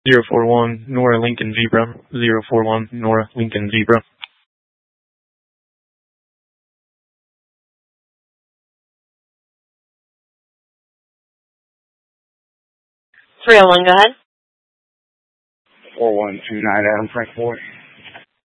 041 Nora Lincoln Zebra. 041 Nora Lincoln Zebra. 301, go ahead. 4129 Adam Frank Ford.